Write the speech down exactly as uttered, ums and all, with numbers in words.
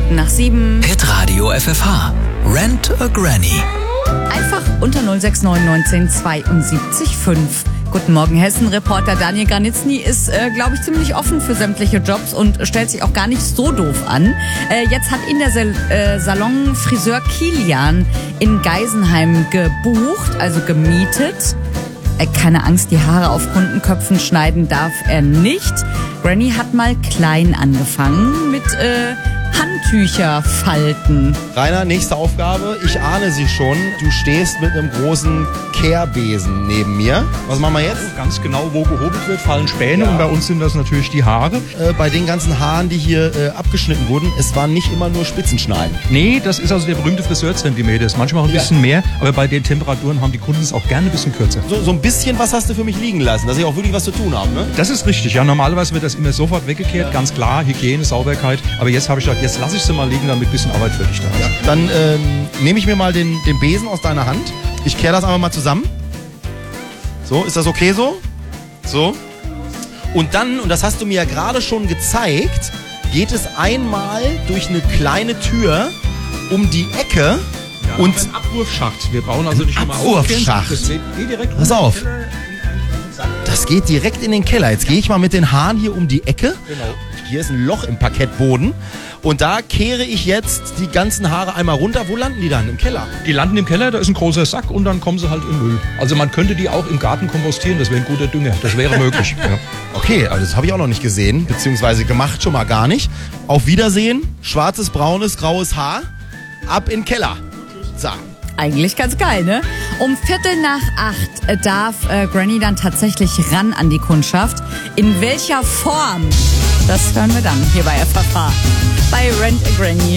Minuten nach sieben. Hitradio F F H. Rent a Granny. Einfach unter null sechs neun neunzehn zweiundsiebzig fünf. Guten Morgen, Hessen-Reporter Daniel Granitzny ist, äh, glaube ich, ziemlich offen für sämtliche Jobs und stellt sich auch gar nicht so doof an. Äh, jetzt hat ihn der Sal- äh, Salon Friseur Kilian in Geisenheim gebucht, also gemietet. Äh, keine Angst, die Haare auf Kundenköpfen schneiden darf er nicht. Granny hat mal klein angefangen mit äh, Handtücher falten. Rainer, nächste Aufgabe. Ich ahne sie schon. Du stehst mit einem großen Kehrbesen neben mir. Was machen wir jetzt? Ganz genau, wo gehobelt wird, fallen Späne Ja. und bei uns sind das natürlich die Haare. Äh, bei den ganzen Haaren, die hier äh, abgeschnitten wurden, es waren nicht immer nur Spitzenschneiden. Nee, das ist also der berühmte Friseurzentimeter. Ist manchmal auch ein Ja. bisschen mehr, aber bei den Temperaturen haben die Kunden es auch gerne ein bisschen kürzer. So, so ein bisschen was hast du für mich liegen lassen, dass ich auch wirklich was zu tun habe, ne? Das ist richtig, ja. Normalerweise wird das immer sofort weggekehrt, ja. Ganz klar, Hygiene, Sauberkeit. Aber jetzt habe ich gedacht, jetzt lasse ich sie mal liegen, damit ein bisschen Arbeit für dich da ist. Ja. Dann ähm, nehme ich mir mal den, den Besen aus deiner Hand. Ich kehre das einfach mal zusammen. So, ist das okay so? So. Und dann, und das hast du mir ja gerade schon gezeigt, geht es einmal durch eine kleine Tür um die Ecke. Ja, und ein Abwurfschacht. Wir bauen also nicht schon mal Abwurfschacht. Das geht direkt Pass runter auf. in den Keller, in einen Sack. das geht direkt in den Keller. Jetzt gehe ich mal mit den Haaren hier um die Ecke. Genau. Hier ist ein Loch im Parkettboden. Und da kehre ich jetzt die ganzen Haare einmal runter. Wo landen die dann? Im Keller? Die landen im Keller, da ist ein großer Sack und dann kommen sie halt in Müll. Also man könnte die auch im Garten kompostieren, das wäre ein guter Dünger. Das wäre möglich. Ja. Okay, also das habe ich auch noch nicht gesehen, beziehungsweise gemacht schon mal gar nicht. Auf Wiedersehen, schwarzes, braunes, graues Haar, ab in den Keller. So. Eigentlich ganz geil, ne? Um Viertel nach acht äh, darf äh, Granny dann tatsächlich ran an die Kundschaft. In welcher Form? Das hören wir dann hier bei F F H. Bei Rent a Granny.